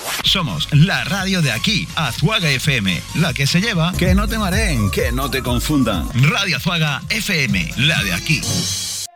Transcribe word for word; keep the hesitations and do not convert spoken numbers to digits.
Somos la radio de aquí, Azuaga F M, la que se lleva, que no te mareen, que no te confundan. Radio Azuaga F M, la de aquí.